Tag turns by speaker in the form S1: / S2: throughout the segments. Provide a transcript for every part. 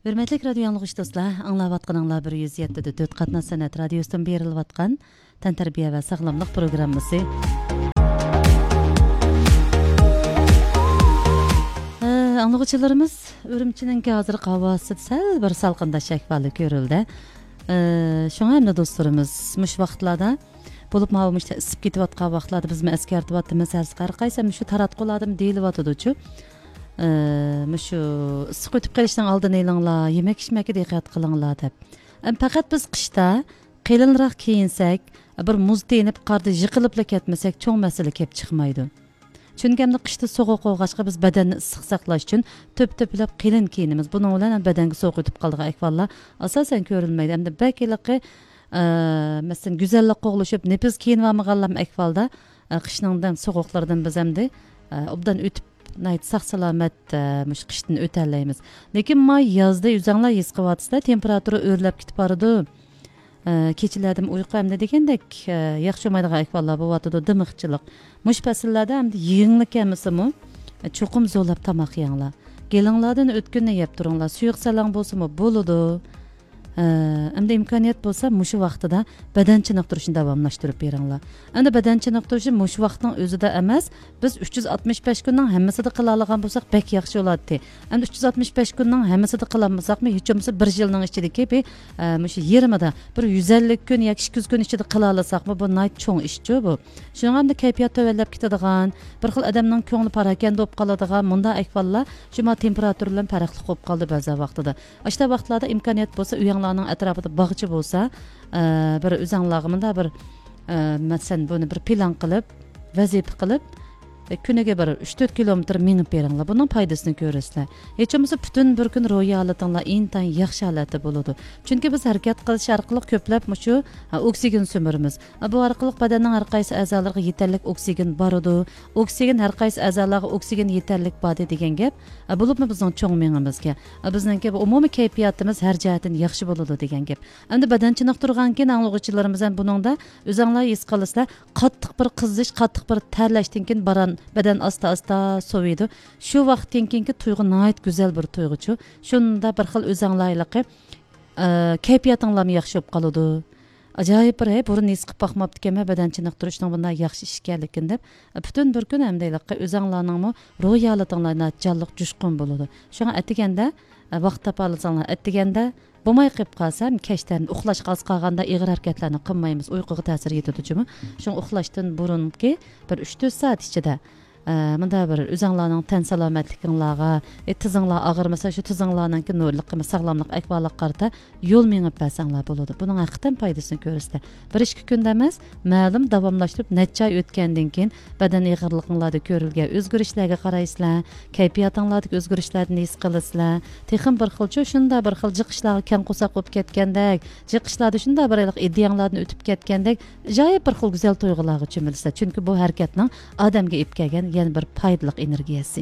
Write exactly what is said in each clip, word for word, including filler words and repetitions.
S1: Hürmetlik radio yanlış dostlar, anlavatqanыңlar bir yüz yedi dört qatna sanat radiosundan berilayotgan tantarbiya ve sağlamlık programması. Ee, anlıqçılarımız Ürümçininki hazır havası sel bir salqında şəkvalı görüldü. Ee, şoňa hem de dostlarımız muş vaqtlarda bolup mavmuşda isip ketiyotgan vaqtlarda biz eskertiwatdymiz, her qaysa şu taratquladym deyilyotdy. Ee, şu ısık ötüp gelişten aldın eylanglar, yemek içmekki diqqat qılыңlar dep. Em faqat biz qışta qilinroq kiyinsek, bir muz teyinip qarda yiqılıpla ketmesek çoğ mesele kep çıkmaydı. Çünkü hem de qışta soğuk olğaçqa biz bedenni ısık saqlaş üçün töp töplep qilin kiyinimiz. Bunun bilen bedengi soğuk ötüp qaldığı ekvalla asasen görülmeydi. Hem de belki mesela güzellik qoğuluşup nefis kiyinvamıqallam ekvalda qışnыңdan soğuklardan biz hem de obdan ötüp Nayt sağ salamet muş qıştın ötələyimiz. Lekin may yazda yüzanlar yesqivatısda temperaturu örləp kitip barıdı. Keçilərdim uyqu hem de degендek yaxşı olmaydığı ekvallar bu vatıdı dımıqçılıq. Muş pəsillərdə hem de yığınlık emisi mu çoxum zorlap tamaq yağlar. Gelinlardan ötkünne yap durunlar. Suyuq salan bolsa mu boludu. Hem de imkaniyet bolsa muşu vaqtida beden çınıqtırışını davamlaştırıp beringlar. Endi beden çınıqtırışı muşu vaqtning özüde emas, biz üç yüz altmış beş günning hammasida qila olgan bolsak bek yaxshi bo'ladi. Endi üç yüz altmış beş günning hammasida qilolmasakmi, hech bo'lmasa bir yilning ichidagi bir mushu yarımida bir yüz elli kun yoki ikki yuz kun ichida qila olsakmi, bu nayt cho'ng ishchi bu. Shuning ham da kayfiyat tövellab ketadigan, bir xil odamning ko'ngli parakanda bo'lib qoladigan bunda ahvollar shuma temperatura bilan farqli bo'lib qoldi ba'zi vaqtida. Ashta vaqtlarda imkoniyat bo'lsa uyanglarning atrofida bog'cha bo'lsa, bir o'zanglarmida bir masalan buni bir plan qilib, vazifa qilib kuniga bir uch to'rt kilometr minib beringlar. Bunun faydasını görürsüzler. Hech bo'lmasa butun bir kun ro'yi holatinglar intan yaxshi holati bo'ladi. Chunki biz harakat qilish orqali ko'plab mushu oksigen sömürimiz. Bu orqali badanning har qaysi a'zolariga yetarlik oksigen boradi. Oksigen har qaysi a'zolarga oksigen yetarlik bordi degan gap. Bo'libmi bizning cho'ng mingimizga. Bizningki bu umumiy kayfiyatimiz har jihatdan yaxshi bo'ladi degan gap. Endi badan chiniqtirgan keyin anglag'uvchilarimiz ham buningda o'zinglar his qilasizlar, qattiq bir qizish, qattiq bir terlashdan keyin baran beden asta asta soviydi. Şu vaqtdan keyingi tuyg'u nayt güzel bir tuyg'uchu. Shunda bir xil o'zanglayliqi kayfiyatinglar yaxshi bo'lib qoladi. Ajoyib bir burun his qilib baxmabdi kema badan chiniqtirishning bunday yaxshi ish ekanligini deb butun bir kun hamdayliqqa o'zanglarningmi ro'yi holatinglar natjonliq jushqun bo'ladi. Shunga atiganda vaqt topalsanglar atiganda bo'lmay qolib qolsa, kechdan uxlash qalsa qolganda ig'ir harakatlarni qilmaymiz, uyquga ta'sir etadi-chimi? Shun uxlashdan burunki bir uch to'rt soat ichida Mında bir özüңlarning tan salomatliginglarga, tizinglar og'irmasa shu tizinglarning nurliq, sog'lomlik ahvoliga qarata yo'l mengib bersanglar bo'ladi. Buning haqiqatan foydasini ko'rsizlar. bir ikki kunda emas, ma'lum davomlashtirib necha oy o'tgandan keyin badan ig'irliginglarda ko'rilgan o'zgarishlarga qaraysizlar, kayfiyatinglardagi o'zgarishlarni his qilasizlar. Texim bir xilcha shunda bir xil jiqishlar kan qo'saq bo'lib ketgandek, jiqishlarda shunda bir xil ideyanglarni o'tib ketgandek, ajoyib bir xil go'zal tuyg'ularga cho'milsa. Chunki bu harakatning odamga ip kelgan yani bir paydalıq energiyasi.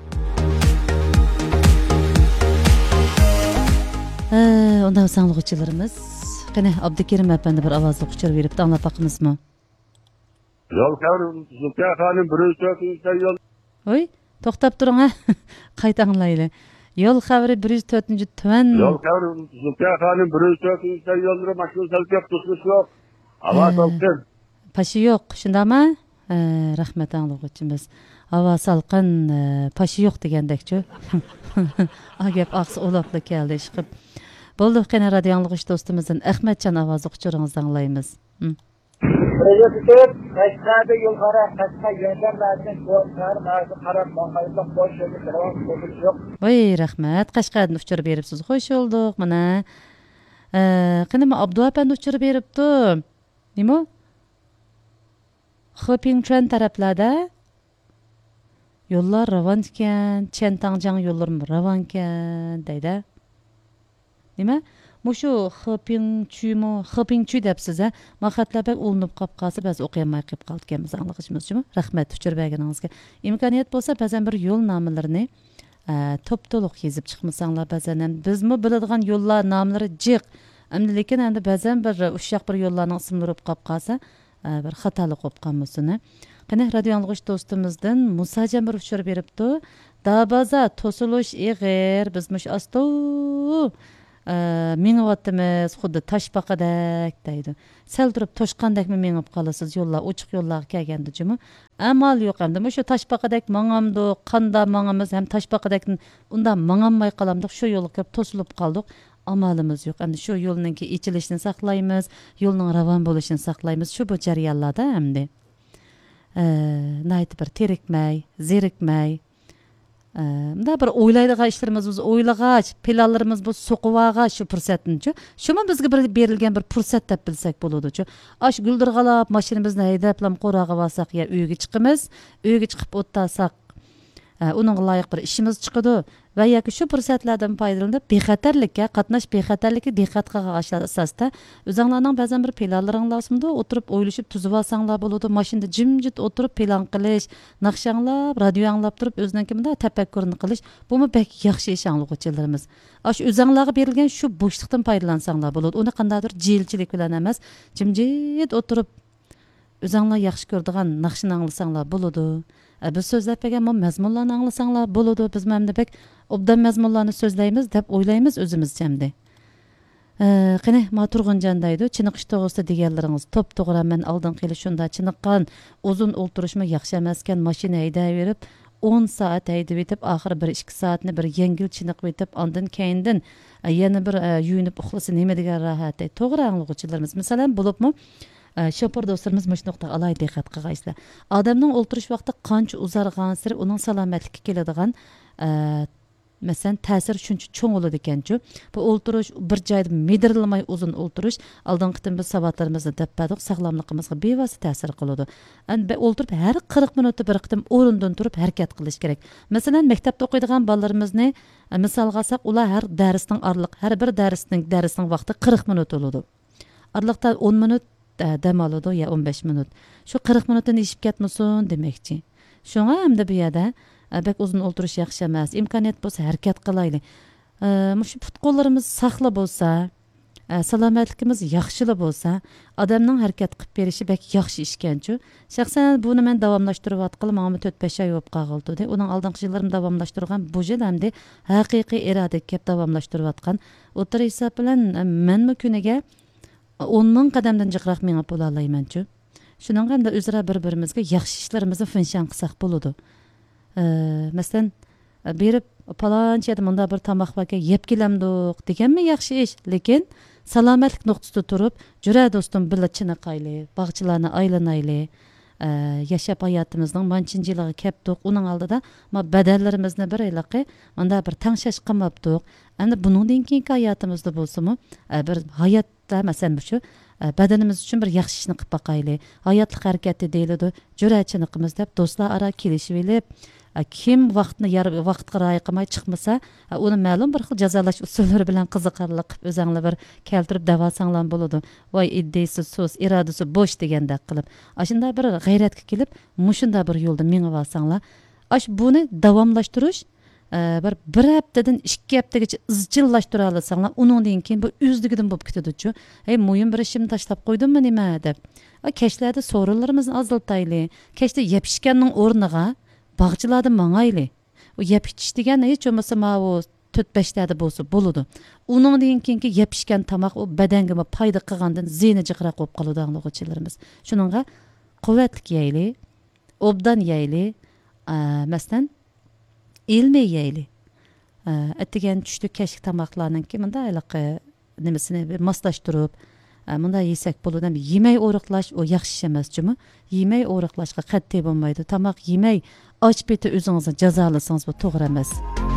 S1: Ee, ondan sağlıqçılarımız. Qani Abdukerim efendi bir avazlı uçur verip de anlataqımız mı?
S2: Yol kavrum, Zülfiye Hanım bir yüz dördüncü yol.
S1: Oy, to'xtab turing ha. Qayta anglayli. Yol xabari bir yüz dördüncü tuman.
S2: Yol kavrum, Zülfiye Hanım bir yüz dördüncü yolları maşın salkıp tutmuş yok. Hava salkın.
S1: Paşı yok, şundama? Rahmet anlıqçımız. Hava salqın, paşı yo'q degandekçi. Agap aqsı olapla keldi chiqib. Bo'ldi, qani radio anlıqç dostumuzdan Ahmetcan ovozi uçurungizni anglaymiz.
S3: Prezident Qaytarda yo'l qara, qatqa yo'llardan qo'yar, narsa qarab maqayliq bosh yo'lga kirib qo'yish yo'q.
S1: Voy, rahmat. Qashqardan uchirib beribsiz. Xo'sh bo'ldik. Mana. Qani Abdu apandi uchirib beribdi. Nima? Xipingchuan taraflarda yollar ravan ekan, Chentangjiang yo'llari ravan ekan deydi. Nima? Mushu Xipingchumi, Xipingchu debsiz a? Maqatlabak ulinib qolib qolsa, biz o'qiyolmay qolib qolganmiz anglag'ishimizmi? Rahmat uchirib berganingizga. Imkoniyat bo'lsa, ba'zan bir yo'l nomlarini top-to'liq yozib chiqmasanglar, ba'zan ham bizmi biladigan yo'llar nomlari jiq. Endi lekin endi ba'zan bir ushaq bir yo'llarning ismlari bo'lib qolib qolsa, bir xatolik bo'lib qolmasini. Qani radio anlıqç dostumuzdan Musa Jamir uçur beribdi. Dabaza tosuluş ig'ir, bizmiş asto mingyaptimiz, xuddi toshbaqadek deydi. Sal turib toshqandakmi mengib qolasiz yo'llar, ochiq yo'llarga kelganda jimi. Amal yo'q hamda shu toshbaqadek mangamdi, qanda mangamiz ham toshbaqadakdan unda manganmay qolamdik, shu yo'lga kelib to'silib qoldik. Amalimiz yo'q. Endi shu yo'lninki ichilishini saqlaymiz, yo'lning ravon bo'lishini saqlaymiz. Shu bu jarayonlarda hamda nayt bir terikmay, zerikmay, da bir o'ylaydigan ishlarimiz, biz o'ylag'ach, planlarimiz bu so'qivag'ach shu fursatni-chi. Shumi bizga bir berilgan bir fursat deb bilsak bo'ladi-chi. Ash guldirg'alab mashinamizni haydab, lam qo'rag'a olsak, ya uyga chiqamiz, uyga chiqib o'tdasak, uning loyiq bir ishimiz chiqadi va yoki shu fursatlardan foydalanib bexatarlikka, qatnash bexatarlikka diqqat qilgan asosda o'zinglarning ba'zan bir planlaringlarsimda o'tirib o'ylashib tuzib olsanglar bo'ladi. Mashinada jimjit o'tirib plan qilish, naqshanglab, radio anglab turib o'zingizga tafakkurni qilish, bumi bek yaxshi ish anglovchilarimiz. Ash o'zinglarga berilgan shu bo'shliqdan foydalansanglar bo'ladi. Uni qandaydir jilchilik bilan emas, jimjit o'tirib o'zinglar yaxshi ko'radigan naqshni anglasanglar bo'ladi. Biz so'zlab bergan bu mazmunlarni anglasanglar bo'ladi. Biz mamda bek obdan mazmunlarni so'zlaymiz deb o'ylaymiz o'zimizcha hamda. Qani ma Turg'unjon deydi, chiniqish to'g'risida deganlaringiz top to'g'ri, men oldin qilish shunda chiniqqan, uzun o'ltirishmi yaxshi emas ekan, mashina haydayverib o'n soat haydab etib, oxiri bir ikki soatni bir yengil chiniqib etib, ondan keyindan yana bir yuyinib uxlasa nima degan rohat. To'g'ri anglovchilarimiz masalan bo'libmi? Şoför dostlarımız müşnokta alay diqqat qilgaysizlar. Adamning o'ltirish vaqti qancha uzargan sir uning salomatligiga keladigan masalan ta'sir shuncha cho'ng bo'ladi ekan-ku. Bu o'ltirish bir joyda medirilmay uzun o'ltirish oldingi qitim biz savatlarimizni deppadik, sog'lomligimizga bevosita ta'sir qiladi. Endi o'ltirib har qirq minutda bir qitim o'rindan turib harakat qilish kerak. Masalan, maktabda o'qiydigan bolalarimizni misol olsak, ular har darsning orliq, har bir darsning darsning vaqti qirq minut bo'ladi. Orliqda o'n minut dam oladi ya o'n besh minut. Shu qirq minutdan ishib ketmasin demakchi. Shunga hamda bu yerda bek uzun o'ltirish yaxshi emas. Imkoniyat bo'lsa harakat qilaylik. Shu putqo'llarimiz saqla bo'lsa, salomatligimiz yaxshila bo'lsa, odamning harakat qilib berishi bek yaxshi ishkanchu. Shaxsan buni men davomlashtirib atqilib, menga to'rt besh oy bo'lib qoldi. Uning oldingi yillarim davomlashtirgan bu yil hamda haqiqiy iroda kelib davomlashtirib atgan. O'tir hisob bilan menmi kuniga o'n ming qadamdan jiqroq mengib bo'la olmayman-chu. Shuning ham da o'zra bir-birimizga yaxshi ishlarimizni finshan qilsak bo'ladi. Masalan, berib palonchada bunda bir tomoq vaka yeb kelamdik deganmi yaxshi ish, lekin salomatlik nuqtasida turib, jura do'stim birga chiniqayli, bog'chilarni aylanayli, yashab hayotimizning manchinchi yiliga keldik. Uning oldida ma badallarimizni bir ayliqi, manda bir tangshash qilmabdik. Endi buningdan keyingi hayotimizda bo'lsa-mu, bir hayotda masalan shu badanimiz uchun bir yaxshi ishni qilib boqayli. Hayotlik harakati deyiladi. Jura chiniqimiz deb do'stlar ara kelishib olib, kim vaqtni vaqtga rioya qilmay chiqmasa, uni ma'lum bir xil jazolash usullari bilan qiziqarli qilib o'zinglar bir keltirib davolsanglar bo'ladi. Voy iddesi so'z, irodasi bo'sh degandek qilib. Ashunda bir g'ayratga kelib, mushunda bir yo'lda mengib olsanglar, ash buni davomlashtirish bir bir haftadan ikki haftagacha izchillashtirib olsanglar, uningdan keyin bu o'zligidan bo'lib ketadi-chu. Ey, mo'yin bir ishimni tashlab qo'ydimmi nima deb. Kechlarda so'rinlarimizni azaltayli. Kechda yepishganning o'rniga bog'chilarda mangayli. U yepish degan hech bo'lmasa ma u to'rt besh tada bo'lsa bo'ladi. Uningdan keyingi yepishgan tomoq u badanga foyda qilgandan ziyni jiqroq bo'lib qoladi anglovchilarimiz. Shuningga quvvatli yeyli, obdan yeyli, masalan ilmiy yeyli. Atigan tushlik kechki tomoqlarninki bunda aloqa nimasini moslashtirib, bunda yesak bo'ladi. Yemay o'riqlash o yaxshi emas-chimi? Yemay o'riqlashga qat'iy bo'lmaydi. Tomoq yemay och beti o'zingizni jazolasangiz bu to'g'ri emas.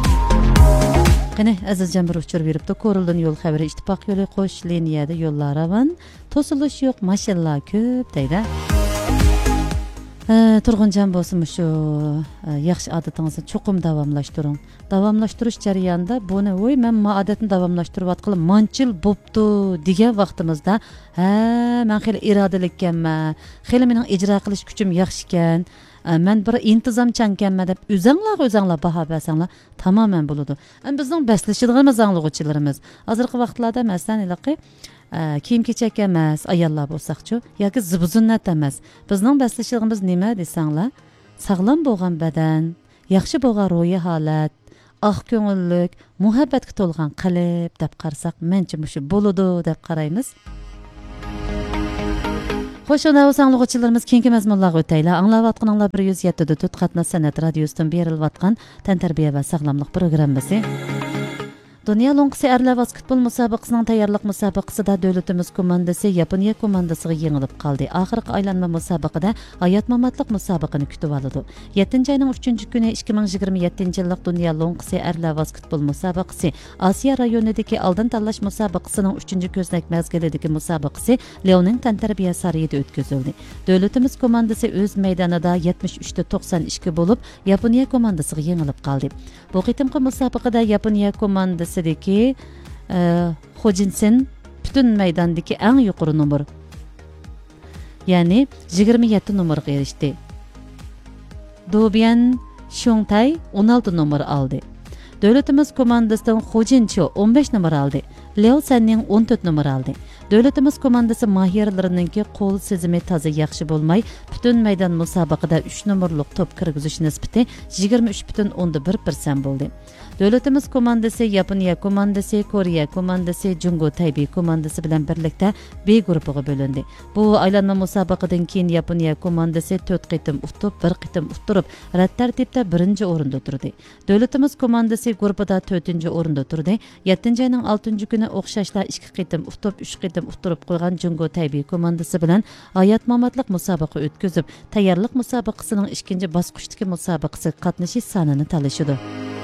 S1: Qani aziz jamir uchur beribdi. Ko'rildan yo'l xabari ittifoq yo'li qo'sh liniyada yo'llar ravon, to'silish yo'q, mashinalar ko'p deydi. Turg'unjon bo'lsin shu yaxshi odatingizni cho'qim davomlashtiring. Davomlashtirish jarayonida buni voy men ma odatni davomlashtirib atqilib manchil bo'pti degan vaqtimizda, ha, men xil irodalikkanman, xil mening ijro qilish kuchim yaxshi ekan, men bir intizomchankanman deb o'zinglar o'zinglar baho bersanglar tamoman bo'ladi. Endi bizning baslashadiganimiz anglovchilarimiz hozirgi vaqtlarda masalan ilaqi kiyim kechak emas, ayollar bo'lsaqchi, yoki zibuzinnat emas. Bizning baslashligimiz nima desanglar, sog'lom bo'lgan badan, yaxshi bo'lgan ro'yi holat, aq ko'ngillik, muhabbatga to'lgan qalb deb qarasak, mencha shu bo'ladi deb qaraymiz. Xo'sh, unda o'zinglarimiz keyingi mazmunlarga o'taylar. Anglayotganinglar bir yuz yetti nuqta to'rt Qatnaz san'at radiosidan berilib tantarbiya va sog'lomlik programmasi. Dünya Lonkisi Erler basketbol musobaqasining tayyorlik musobaqasida davlatimiz komandasi Yaponiya komandasiga yengilib qoldi. Oxirgi aylanma musobaqada hayot mamatlik musobaqani kutib oldi. yettinchi ayning uchinchi kuni ikki ming yigirma yettinchi yillik Dünya Lonkisi Erler basketbol musobaqasi Osiyo rayonidagi oldin tanlash musobaqasining uchinchi ko'znak mezgilidagi musobaqasi Leoning tantarbiya sarayida o'tkazildi. Davlatimiz komandasi o'z maydonida yetmish uch ta to'qson ikki bo'lib, Yaponiya komandasiga yengilib qoldi. Bu qitimqi musobaqada Yaponiya komandasi Sidiki Hojinsen bütün maydondagi eng yuqori numar, ya'ni yigirma yetti numaraga erishdi. Dobian Shongtay o'n olti numar oldi. Davlatimiz komandasidan Hojincho o'n besh numar oldi. Leo Sanning o'n to'rt numar oldi. Davlatimiz komandasi mahirlarininki qo'l sezimi toza yaxshi bo'lmay, butun maydon musobaqada uch numurlik to'p kirgizish nisbati yigirma uch butun o'n bir persent bo'ldi. Davlatimiz komandasi Yaponiya komandasi, Koreya komandasi, Jungo Taybey komandasi bilan birlikda B guruhiga bo'lindi. Bu aylanma musobaqadan keyin Yaponiya komandasi to'rt qitim utib, bir qitim utirib, rad tartibda birinchi o'rinda turdi. Davlatimiz komandasi guruhida to'rtinchi o'rinda turdi. yettinchi ayning oltinchi kuni o'xshashla ikki qitim utib, uch qitim utirib qo'ygan Jungo Taybey komandasi bilan hayot mamatlik musobaqa o'tkazib, tayyorlik musobaqasining ikkinchi bosqichdagi musobaqasi qatnashish sonini talashdi.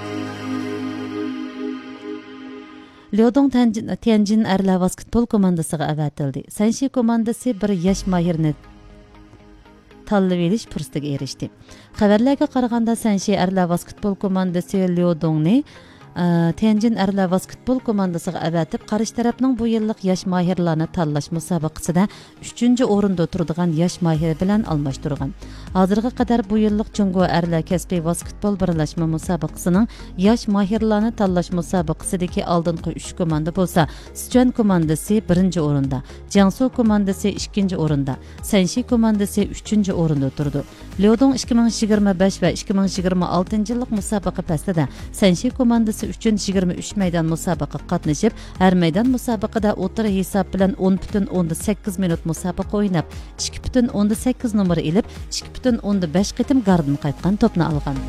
S1: Liodong Tianjin Erler basketbol komandasiga avatildi. Sanshi komandasi bir yosh mahirni tanlab olish fursatiga erishdi. Xabarlarga qaraganda Sanshi Erler basketbol komandasi Liodongni Tianjin Erler basketbol komandasiga avatib, qarshi tarafning bu yillik yosh mahirlarni tanlash musobaqasida uchinchi o'rinda turadigan yosh mahir bilan almashtirgan. Hozirga qadar bu yillik Jungo Erler kasbiy basketbol birlashma musobaqasining yosh mahirlarni tanlash musobaqasidagi oldingi uch komanda bo'lsa, Sichuan komandasi birinchi o'rinda, Jiangsu komandasi ikkinchi o'rinda, Sanshi komandasi uchinchi o'rinda turdi. Liodong ikki ming yigirma besh va ikki ming yigirma oltinchi yillik musobaqa pastida Sanshi komandasi uchun yigirma uch maydon musobaqa qatnashib, har maydon musobaqada o'rta hisob bilan o'n butun o'n sakkiz minut musobaqa o'ynab, ikki butun o'n sakkiz numar ilib, ikki butun o'n besh qitim gardin qaytgan to'pni olgan.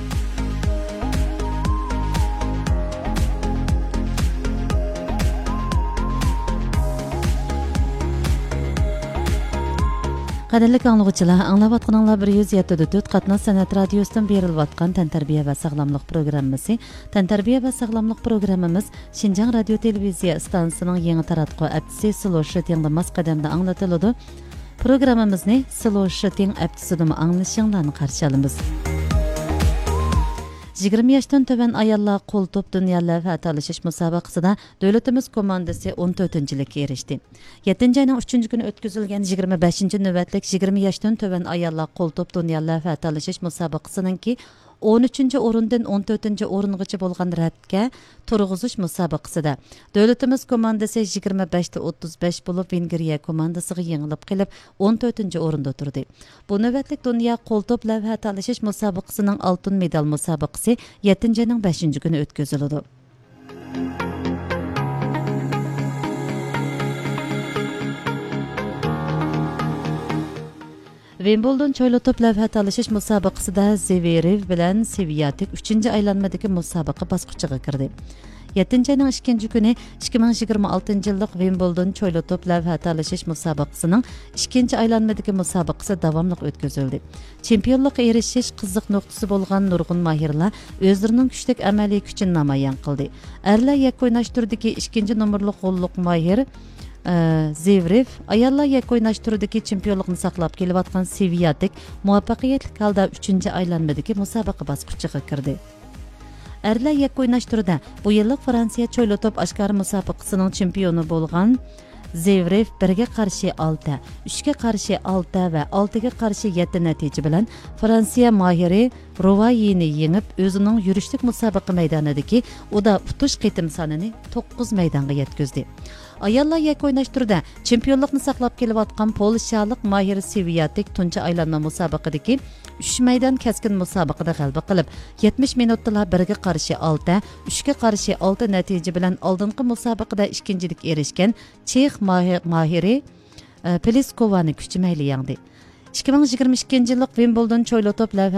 S1: Qadrli anglovchilar, anglayotganinglar bir yuz yetti nuqta to'rt Qatnaz san'at radiosidan berilib tantarbiya va sog'lomlik programmasi. Tantarbiya va sog'lomlik programmamiz Xinjiang radio televiziya stansiyasining yangi taratqu aptisi Slow Shootingda mas qadamda anglatiladi. Programmamizni Slow Shooting aptisida anglashingizni qarshi olamiz. yigirma yoshdan to'van ayollar qo'l to'p dunyolar va talashish musobaqasida davlatimiz komandasi o'n to'rtinchilikka erishdi. yettinchi ayning uchinchi kuni o'tkazilgan yigirma beshinchi navbatlik yigirma yoshdan to'van ayollar qo'l to'p dunyolar va talashish musobaqasininki o'n uchinchi o'rindan o'n to'rtinchi o'ringacha bo'lgan ratga turg'izish musobaqasida davlatimiz komandasi yigirma besh ta o'ttiz besh bo'lib Vengriya komandasiga yengilib qilib o'n to'rtinchi o'rinda turdi. Bu navbatlik dunyo qo'l to'p lavha talashish musobaqasining oltin medal musobaqasi yettinchi ayning beshinchi kuni o'tkaziladi. Wimbledon cho'li to'p lavha talashish musobaqasida Zverev bilan Sviatek uchinchi aylanmadagi musobaqa bosqichiga kirdi. yettinchi ayning ikkinchi kuni ikki ming yigirma oltinchi yillik Wimbledon cho'li to'p lavha talashish musobaqasining ikkinchi aylanmadagi musobaqasi davomli o'tkazildi. Chempionlikka erishish qiziq nuqtasi bo'lgan nurg'un mahirlar o'zlarining kuchlik amaliy kuchini namoyon qildi. Erlar yakka turdagi ikkinchi nomerli qo'lliq mahir Zverev ayollar yakka turdagi chempionlikni saqlab kelayotgan Sviatek muvaffaqiyatli holda uchinchi aylanmadagi musobaqa bosqichiga kirdi. Erlar yakka turida bu yillik Fransiya cho'li to'p oshkor musobaqasining chempioni bo'lgan Zverev birga qarshi olti, uchga qarshi olti va oltiga qarshi yetti natija bilan Fransiya mohiri Rovayini yengib, o'zining yurishlik musobaqa maydonidagi uda utush qitim sonini to'qqiz maydonga yetkazdi. Ayollar yakka o'ynash turida chempionlikni saqlab kelayotgan polshalik Mahir Sviatek tunchi aylanma musobaqadagi uch maydon kaskin musobaqada g'alaba qilib, yetmish minutda birga qarshi olti, uchga qarshi olti natija bilan oldingi musobaqada ikkinchilik erishgan Chex Mahiri Peliskovani kuchmayli yengdi. ikki ming yigirma ikkinchi yillik Wimbledon cho'yla to'p